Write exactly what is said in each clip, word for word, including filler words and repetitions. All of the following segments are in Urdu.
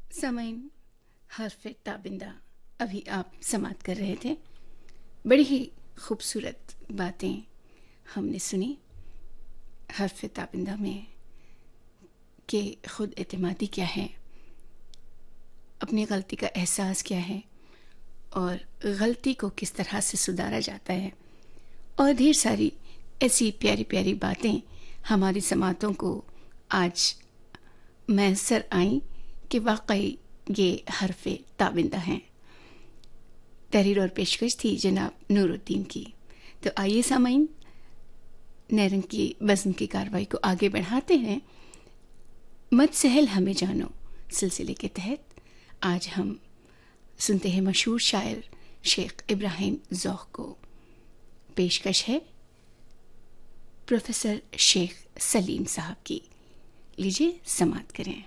سامعین، حرف تابندہ ابھی آپ سماعت کر رہے تھے. بڑی ہی خوبصورت باتیں ہم نے سنی حرف تابندہ میں کہ خود اعتمادی کیا ہے، اپنی غلطی کا احساس کیا ہے اور غلطی کو کس طرح سے سدھارا جاتا ہے، اور ڈھیر ساری ایسی پیاری پیاری باتیں ہماری سماعتوں کو آج میسر آئیں کہ واقعی یہ حرف تابندہ ہیں. تحریر اور پیشکش تھی جناب نور الدین کی. تو آئیے سامعین، نیرنگ کی بزم کی کارروائی کو آگے بڑھاتے ہیں. مت سہل ہمیں جانو سلسلے کے تحت آج ہم سنتے ہیں مشہور شاعر شیخ ابراہیم ذوق کو. پیشکش ہے پروفیسر شیخ سلیم صاحب کی. لیجیے سماعت کریں.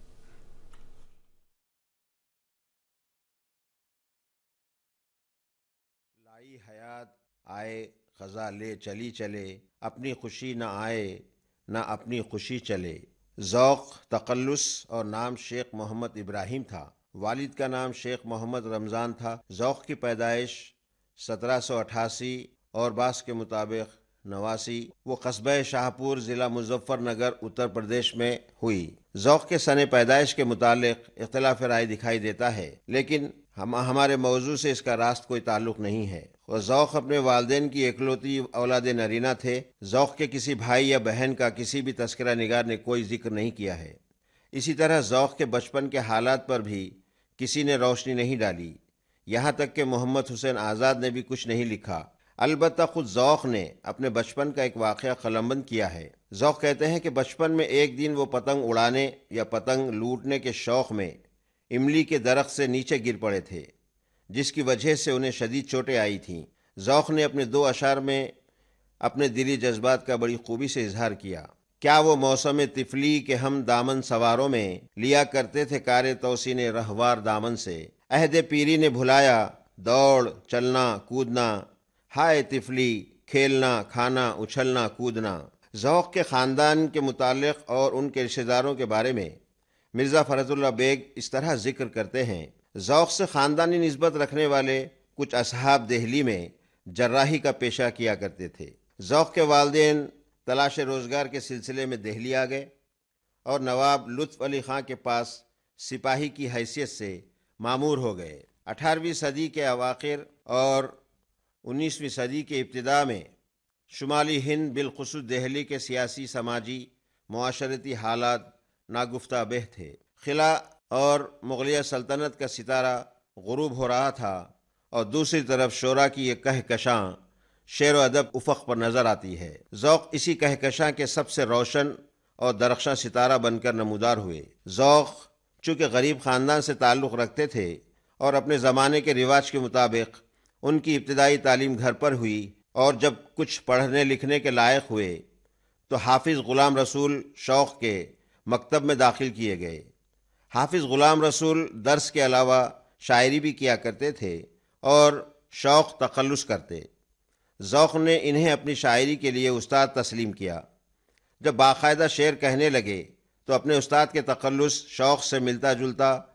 لائی حیات آئے خزاں لے چلی چلے، اپنی خوشی نہ آئے نہ اپنی خوشی چلے. ذوق تخلص اور نام شیخ محمد ابراہیم تھا. والد کا نام شیخ محمد رمضان تھا. ذوق کی پیدائش سترہ سو اٹھاسی اور بعض کے مطابق نواسی وہ قصبہ شاہپور ضلع مظفر نگر اتر پردیش میں ہوئی. ذوق کے سن پیدائش کے متعلق اختلاف رائے دکھائی دیتا ہے، لیکن ہم ہمارے موضوع سے اس کا راست کوئی تعلق نہیں ہے. اور ذوق اپنے والدین کی اکلوتی اولاد نرینہ تھے. ذوق کے کسی بھائی یا بہن کا کسی بھی تذکرہ نگار نے کوئی ذکر نہیں کیا ہے. اسی طرح ذوق کے بچپن کے حالات پر بھی کسی نے روشنی نہیں ڈالی، یہاں تک کہ محمد حسین آزاد نے بھی کچھ نہیں لکھا. البتہ خود ذوق نے اپنے بچپن کا ایک واقعہ قلمبند کیا ہے. ذوق کہتے ہیں کہ بچپن میں ایک دن وہ پتنگ اڑانے یا پتنگ لوٹنے کے شوق میں املی کے درخت سے نیچے گر پڑے تھے، جس کی وجہ سے انہیں شدید چوٹیں آئی تھیں. ذوق نے اپنے دو اشعار میں اپنے دلی جذبات کا بڑی خوبی سے اظہار کیا. کیا وہ موسم طفلی کہ ہم دامن سواروں میں لیا کرتے تھے کار توسین رہوار دامن سے، عہد پیری نے بھلایا دوڑ چلنا کودنا، ہائے طفلی کھیلنا کھانا اچھلنا کودنا. ذوق کے خاندان کے متعلق اور ان کے رشتہ داروں کے بارے میں مرزا فرج اللہ بیگ اس طرح ذکر کرتے ہیں. ذوق سے خاندانی نسبت رکھنے والے کچھ اصحاب دہلی میں جراحی کا پیشہ کیا کرتے تھے. ذوق کے والدین تلاش روزگار کے سلسلے میں دہلی آ گئے اور نواب لطف علی خاں کے پاس سپاہی کی حیثیت سے مامور ہو گئے. اٹھارہویں صدی کے اواخر اور انیسویں صدی کے ابتداء میں شمالی ہند بالخصوص دہلی کے سیاسی سماجی معاشرتی حالات ناگفتہ بہ تھے. خلا اور مغلیہ سلطنت کا ستارہ غروب ہو رہا تھا اور دوسری طرف شورا کی یہ کہکشاں شعر و ادب افق پر نظر آتی ہے. ذوق اسی کہکشاں کے سب سے روشن اور درخشاں ستارہ بن کر نمودار ہوئے. ذوق چونکہ غریب خاندان سے تعلق رکھتے تھے اور اپنے زمانے کے رواج کے مطابق ان کی ابتدائی تعلیم گھر پر ہوئی، اور جب کچھ پڑھنے لکھنے کے لائق ہوئے تو حافظ غلام رسول شوق کے مکتب میں داخل کیے گئے. حافظ غلام رسول درس کے علاوہ شاعری بھی کیا کرتے تھے اور شوق تخلص کرتے. ذوق نے انہیں اپنی شاعری کے لیے استاد تسلیم کیا. جب باقاعدہ شعر کہنے لگے تو اپنے استاد کے تخلص شوق سے ملتا جلتا